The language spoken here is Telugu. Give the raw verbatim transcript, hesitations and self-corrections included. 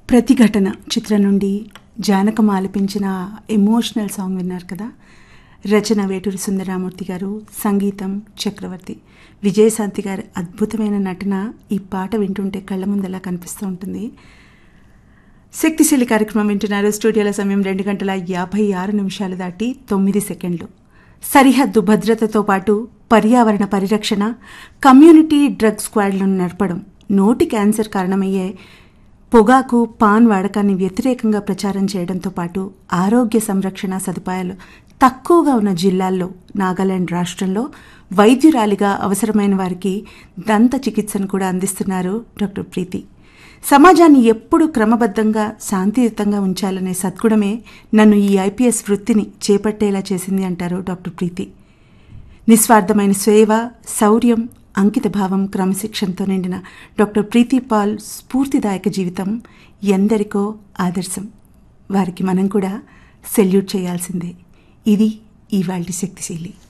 ప్రతిఘటన చిత్రం నుండి జానకం ఆలపించిన ఎమోషనల్ సాంగ్ విన్నారు కదా. రచన వేటూరి సుందరరామూర్తి గారు, సంగీతం చక్రవర్తి. విజయశాంతి గారి అద్భుతమైన నటన ఈ పాట వింటుంటే కళ్ళ ముందలా కనిపిస్తూ ఉంటుంది. శక్తిశీలి కార్యక్రమం వింటున్నారు. స్టూడియోల సమయం రెండు గంటల యాభై ఆరు నిమిషాలు దాటి తొమ్మిది సెకండ్లు. సరిహద్దు భద్రతతో పాటు పర్యావరణ పరిరక్షణ, కమ్యూనిటీ డ్రగ్ స్క్వాడ్లను నడపడం, నోటి క్యాన్సర్ కారణమయ్యే పొగాకు, పాన్ వాడకాన్ని వ్యతిరేకంగా ప్రచారం చేయడంతో పాటు ఆరోగ్య సంరక్షణ సదుపాయాలు తక్కువగా ఉన్న జిల్లాల్లో నాగాలాండ్ రాష్ట్రంలో వైద్యురాలిగా అవసరమైన వారికి దంత చికిత్సను కూడా అందిస్తున్నారు డాక్టర్ ప్రీతి. సమాజాన్ని ఎప్పుడూ క్రమబద్ధంగా శాంతియుతంగా ఉంచాలనే సద్గుణమే నన్ను ఈ ఐపీఎస్ వృత్తిని చేపట్టేలా చేసింది అంటారు డాక్టర్ ప్రీతి. నిస్వార్థమైన సేవ, శౌర్యం, అంకిత భావం, క్రమశిక్షణతో నిండిన డాక్టర్ ప్రీతి పాల్ స్ఫూర్తిదాయక జీవితం ఎందరికో ఆదర్శం. వారికి మనం కూడా సెల్యూట్ చేయాల్సిందే. ఇది ఇవాల్టి శక్తిశీలి.